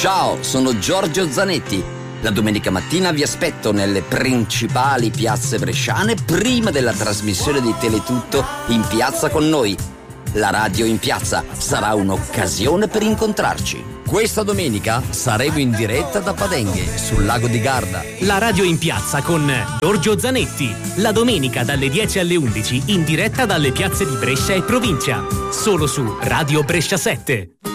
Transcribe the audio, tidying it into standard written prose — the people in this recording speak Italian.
Ciao, sono Giorgio Zanetti. La domenica mattina vi aspetto nelle principali piazze bresciane prima della trasmissione di Teletutto In Piazza con noi. La radio in piazza sarà un'occasione per incontrarci. Questa domenica saremo in diretta da Padenghe, sul lago di Garda. La radio in piazza con Giorgio Zanetti. La domenica dalle 10 alle 11 in diretta dalle piazze di Brescia e provincia. Solo su Radio Brescia 7.